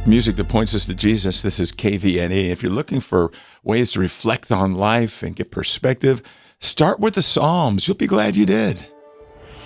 Music that points us to Jesus. This is KVNE. If you're looking for ways to reflect on life and get perspective, start with the Psalms. You'll be glad you did.